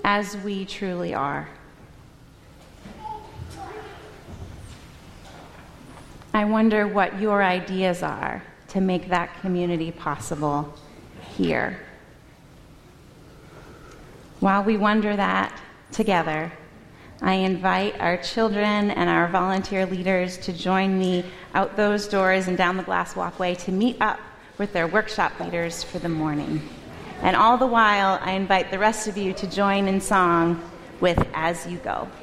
as we truly are. I wonder what your ideas are to make that community possible here. While we wonder that together, I invite our children and our volunteer leaders to join me out those doors and down the glass walkway to meet up with their workshop leaders for the morning. And all the while, I invite the rest of you to join in song with As You Go.